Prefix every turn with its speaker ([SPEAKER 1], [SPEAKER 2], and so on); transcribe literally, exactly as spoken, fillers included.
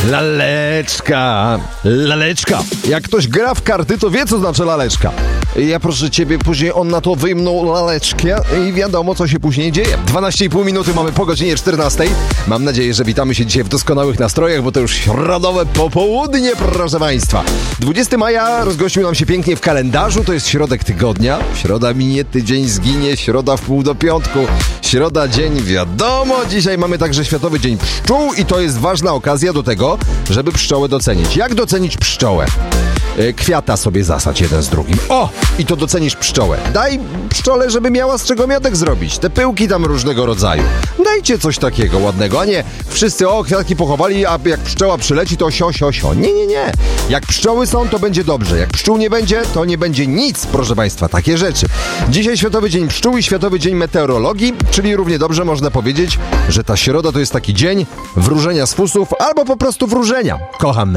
[SPEAKER 1] Laleczka, laleczka. Jak ktoś gra w karty, to wie, co znaczy laleczka. Ja proszę ciebie, później on na to wyjmnął laleczkę i wiadomo, co się później dzieje. dwanaście i pół minuty mamy po godzinie czternastej. Mam nadzieję, że witamy się dzisiaj w doskonałych nastrojach, bo to już środowe popołudnie, proszę państwa. dwudziestego maja rozgościł nam się pięknie w kalendarzu, to jest środek tygodnia. Środa minie, tydzień zginie, środa w pół do piątku. Środa, dzień wiadomo. Dzisiaj mamy także Światowy Dzień Pszczół i to jest ważna okazja do tego, żeby pszczołę docenić. Jak docenić pszczołę? Kwiata sobie zasać jeden z drugim. O! I to docenisz pszczołę. Daj pszczole, żeby miała z czego miodek zrobić. Te pyłki tam różnego rodzaju. Dajcie coś takiego ładnego, a nie wszyscy o, kwiatki pochowali, a jak pszczoła przyleci, to sio, sio, sio. Nie, nie, nie. Jak pszczoły są, to będzie dobrze. Jak pszczół nie będzie, to nie będzie nic, proszę państwa. Takie rzeczy. Dzisiaj Światowy Dzień Pszczół i Światowy Dzień Meteorologii, czyli równie dobrze można powiedzieć, że ta środa to jest taki dzień wróżenia z fusów albo po prostu wróżenia. Kocham